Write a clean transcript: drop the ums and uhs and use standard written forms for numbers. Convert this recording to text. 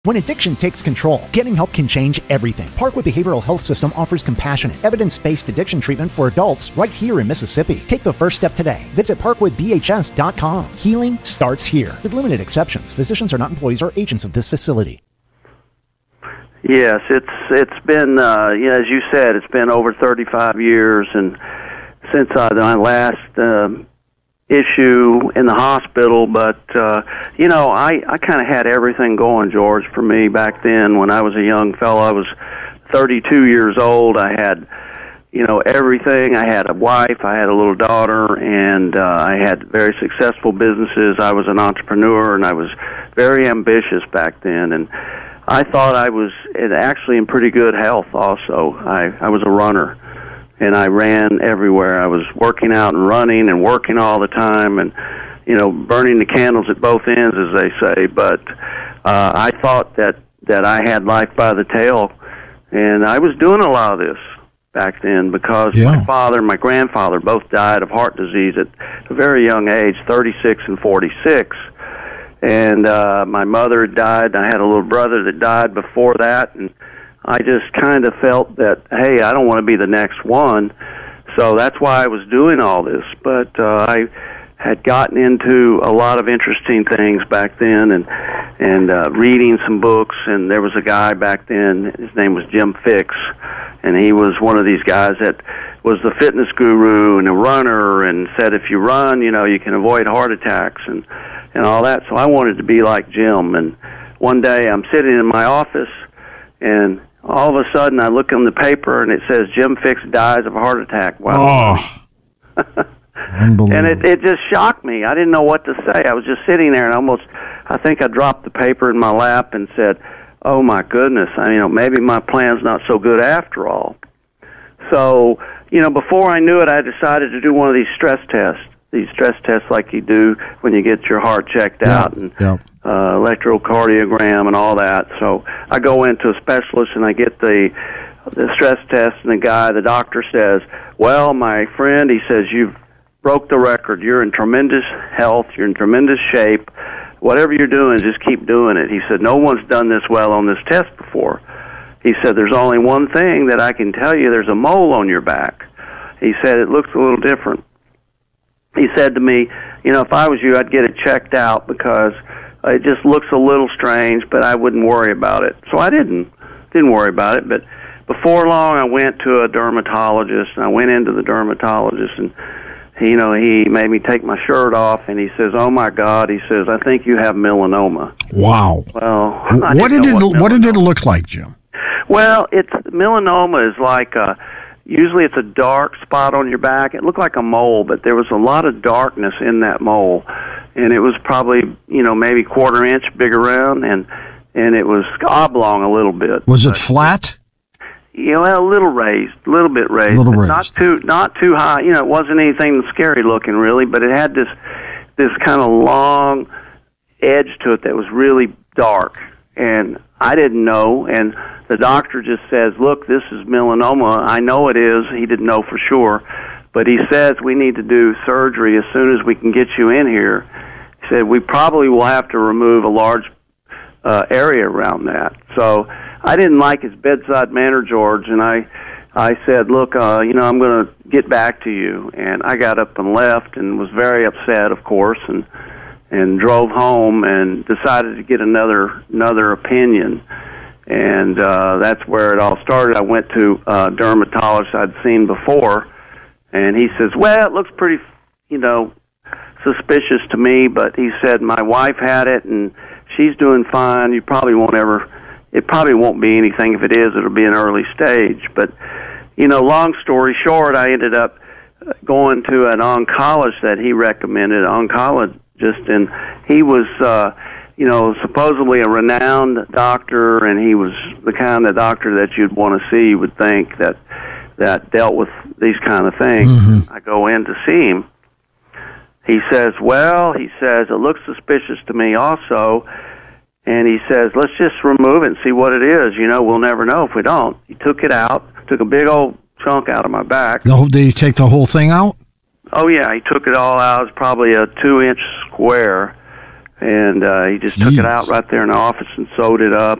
When addiction takes control, getting help can change everything. Parkwood Behavioral Health System offers compassionate, evidence-based addiction treatment for adults right here in Mississippi. Take the first step today. Visit parkwoodbhs.com. Healing starts here. With limited exceptions, physicians are not employees or agents of this facility. Yes, it's been, as you said, it's been over 35 years, and since my last issue in the hospital, but I kind of had everything going, George, for me back then when I was a young fellow. I was 32 years old. I had everything. I had a wife, I had a little daughter, and I had very successful businesses. I was an entrepreneur, and I was very ambitious back then, and I thought I was actually in pretty good health also. I was a runner, and I ran everywhere. I was working out and running and working all the time and, burning the candles at both ends, as they say. But I thought that I had life by the tail, and I was doing a lot of this back then because my father and my grandfather both died of heart disease at a very young age, 36 and 46. And my mother died. I had a little brother that died before that, and I just kind of felt that, hey, I don't want to be the next one. So that's why I was doing all this. But I had gotten into a lot of interesting things back then and reading some books. And there was a guy back then, his name was Jim Fixx, and he was one of these guys that was the fitness guru and a runner and said if you run, you can avoid heart attacks and all that. So I wanted to be like Jim. And one day I'm sitting in my office, and all of a sudden I look on the paper, and it says Jim Fixx dies of a heart attack. Wow. Oh, unbelievable. And it just shocked me. I didn't know what to say. I was just sitting there, and I think I dropped the paper in my lap and said, oh, my goodness, maybe my plan's not so good after all. So, before I knew it, I decided to do one of these stress tests like you do when you get your heart checked out and electrocardiogram and all that. So I go into a specialist and I get the stress test, and the doctor says, well, my friend, he says, you've broke the record. You're in tremendous health. You're in tremendous shape. Whatever you're doing, just keep doing it. He said, no one's done this well on this test before. He said, there's only one thing that I can tell you. There's a mole on your back. He said, it looks a little different. He said to me, if I was you, I'd get it checked out because it just looks a little strange, but I wouldn't worry about it. So I didn't worry about it. But before long, I went to a dermatologist, and I went into the dermatologist, and he made me take my shirt off, and he says, oh, my God, he says, I think you have melanoma. Wow. Well, what did it look like, Jim? Well, melanoma is like usually it's a dark spot on your back. It looked like a mole, but there was a lot of darkness in that mole, and it was probably maybe quarter inch big around, and it was oblong a little bit. Was it flat? A little bit raised. Not too high. It wasn't anything scary looking really, but it had this kind of long edge to it that was really dark, and I didn't know, and the doctor just says, look, this is melanoma. I know it is. He didn't know for sure, but he says we need to do surgery as soon as we can get you in here. He said we probably will have to remove a large area around that. So I didn't like his bedside manner, George, and I said, look, I'm going to get back to you. And I got up and left and was very upset, of course, and drove home and decided to get another opinion. And that's where it all started. I went to a dermatologist I'd seen before, and he says, well, it looks pretty, suspicious to me, but he said, my wife had it, and she's doing fine. It probably won't be anything. If it is, it'll be an early stage. But, long story short, I ended up going to an oncologist that he recommended, and he was, supposedly a renowned doctor, and he was the kind of doctor that you'd want to see, you would think, that dealt with these kind of things. Mm-hmm. I go in to see him. He says, it looks suspicious to me also, and he says, let's just remove it and see what it is. We'll never know if we don't. He took it out, took a big old chunk out of my back. Did he take the whole thing out? Oh, yeah, he took it all out. It was probably a 2-inch square, and he just took it out right there in the office and sewed it up.